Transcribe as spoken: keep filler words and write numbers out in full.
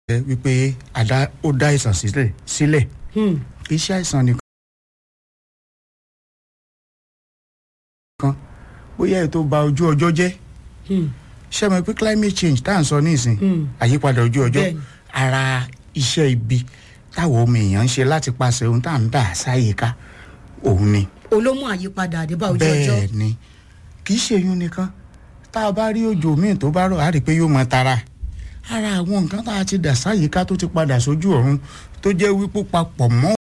wípé àdá ó dá àìsàn sílẹ̀ sílẹ̀ iṣẹ́ àìsàn nìkan bóyá ètò ba ojú ọjọ́ jẹ́ ṣé mo pé climate change tá à ń sọ nísìn àyípadà ojú ọjọ́ ara iṣẹ́ ibi táwọn ọmọ èèyàn ń ṣe láti pàṣẹ ohun tá à ń dà sáyìíká òun ni. olómú àyípadà àdébá ojú ọjọ́. bẹ́ẹ̀ ni kì í ṣe yún nìkan tá a bá rí òjò míì tó bá rọ̀ á rí i pé yóò mọ tara ara àwọn nǹkan tá a ti dà sáyìíká tó ti padà sójú ọ̀run tó jẹ́ wípé papọ̀ mọ́